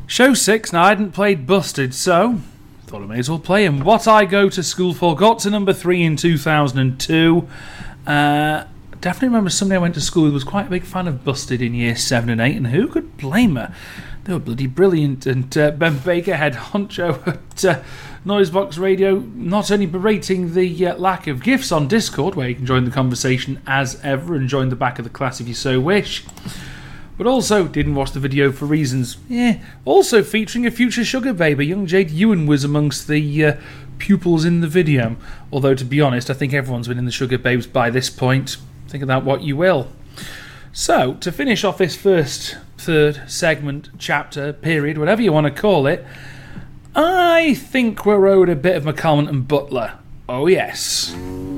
Show 6, now I hadn't played Busted, so thought I may as well play him. What I Go to School For got to number 3 in 2002. Definitely remember somebody I went to school with was quite a big fan of Busted in year 7 and 8, and who could blame her? They were bloody brilliant, and Ben Baker, head honcho at Noisebox Radio, not only berating the lack of gifts on Discord, where you can join the conversation as ever and join the back of the class if you so wish, but also didn't watch the video for reasons. Also featuring a future sugar baby. Young Jade Ewan was amongst the pupils in the video. Although, to be honest, I think everyone's been in the sugar babes by this point. Think of that what you will. So, to finish off this first, third segment, chapter, period, whatever you want to call it, I think we're owed a bit of McCalmont and Butler. Oh yes.